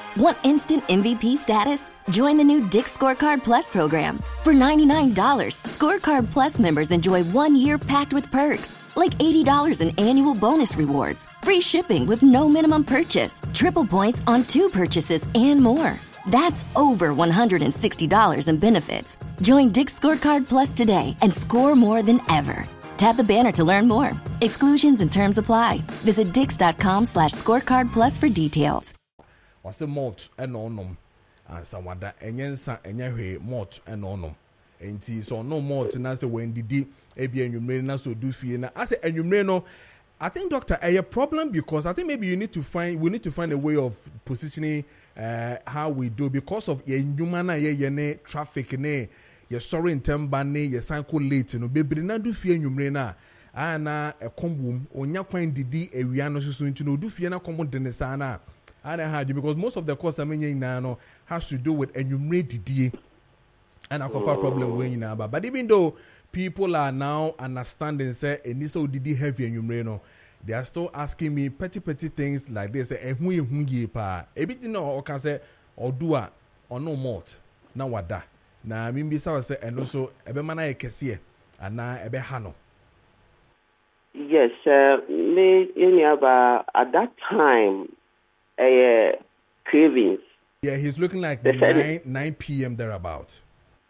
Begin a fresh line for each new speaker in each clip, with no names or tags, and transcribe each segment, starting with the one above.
Want instant MVP status? Join the new Dick's Scorecard Plus program. For $99, Scorecard Plus members enjoy 1 year packed with perks, like $80 in annual bonus rewards, free shipping with no minimum purchase, triple points on 2 purchases, and more. That's over $160 in benefits. Join Dick's Scorecard Plus today and score more than ever. Tap the banner to learn more. Exclusions and terms apply. Visit dix.com/scorecard plus for details.
What's a malt and onum? And Sawada enyensa enyahwe malt and onum. Enti so no malt na se when didi ebi enwumre na so do fie na. I say enwumre no. I think, Doctor, a problem because I think maybe we need to find a way of positioning how we do because of human traffic ne your sorry in term banne your cycle late no be na do fie nwumre na ana e kombum onya kwan didi ewia no so nti no do fie na komo de sa na ana haji because most of the course amenye na no has to do with enwumre didi and akofa problem we nyina ba but even though people are now understanding say enisa odidi heavy enwumre no they are still asking me petty things like this ehun ye pa ebiti na o kan say odua ono malt na wada na mimbi say say eno so ebe mana ye kese ana ebe ha no.
Yes, me about at that time cravings.
Yeah, he's looking like 9 p.m. thereabout.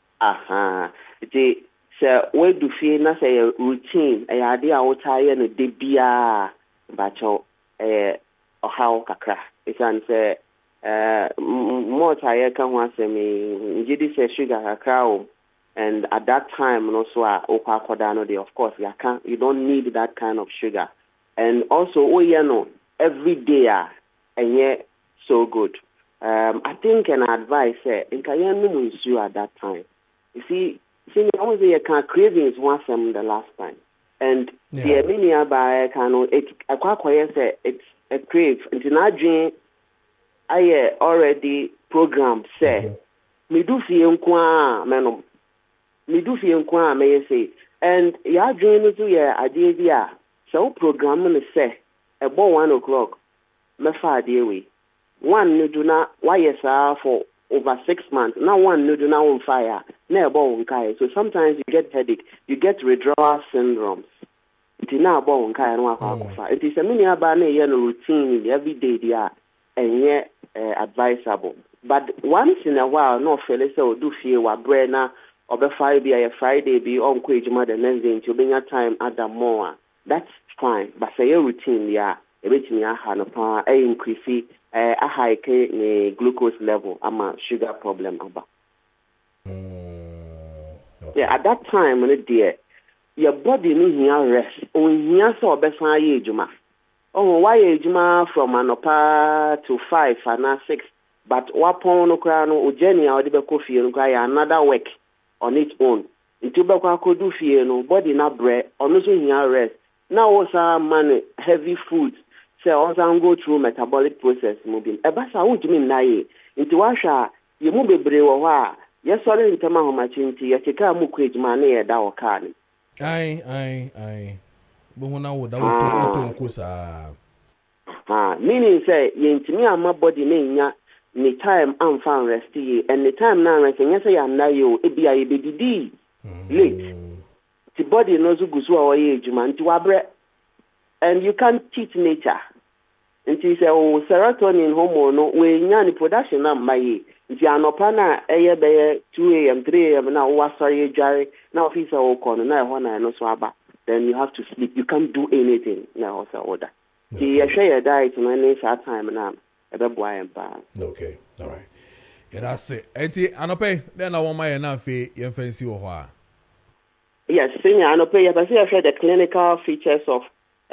So we do feel na say routine e ade a wo taye no de bia ba cho how kakra it can say more taye kan ho asemi ngidi say sugar kakra o and at that time no so okwa akoda no dey of course you don't need that kind of sugar and also every day enye so good. I think an advice in kayen no issue at that time. You see I was a kind of cravings once from the last time. And the many by kind of it's a crave. And in our dream, I already programmed say, me do feel menom. Me do feel may say. And your dream is to idea. So program say about 1 o'clock. Me far the way. One no do not why for over 6 months. Now one no do not on fire. So sometimes you get headache, you get withdrawal syndromes. It is now it is a mini routine every day there and advisable. But once in a while, no fellas do feel what brainer or be Friday be on Quajima the next day to bring a time at the more. That's fine. But say a routine, a bit me a increase a high glucose level. I'm a sugar problem about. Okay. Yeah, at that time when your body needs rest. On here so besan ejuma. Oh, why ejuma from anopa to 5 and 6. But wapon no kra no ojeni a odi be ko fie no kra another work on its own. Nti be kwa ko do fie no body na bre ono so here rest. Now also man heavy food. Say also go through metabolic process moving. Eba sa wujimi na ye. Nti wa hwa ye mu bebre wo ha. Yes, sorry, in Tama Homachinti, Yatika Mukwij Mane, Dow Kani.
Aye. But when I would auto
meaning say, Yentimi, my body name, the time I'm found resty, and the time now I can say, I'm now you, it be a baby late. The body knows who goes to age, man, to abre, and you can't teach nature. And she said, oh, serotonin hormone, when you're in production, not my. If you are not pana, 2 a.m., 3 a.m., now what's sorry, Jerry, now if it's all corner, now one I know swabba, then you have to sleep. You can't do anything now, also order. See, I share your diet when it's our time now.
Okay, all right. Yeah, that's it. Anope, then I want my enough fancy or
yes, senior Anope, but I share the clinical features of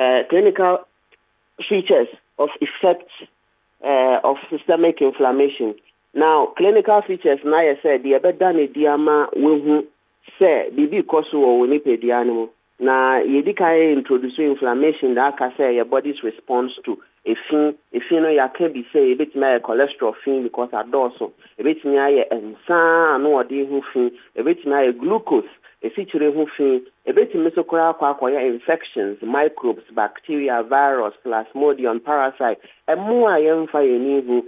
effects of systemic inflammation. Now, clinical features, now I said, the abedane diama will say, Bibi Kosu or Winnipeg the animal. Now, you introduce inflammation that can say your body's response to a fin, you can be say a bit my cholesterol fin because I do so. A bit my enzyme, no idea who fin, a bit my glucose, a feature who fin, a bit misocora infections, microbes, bacteria, virus, plasmodium, parasite, and more I am for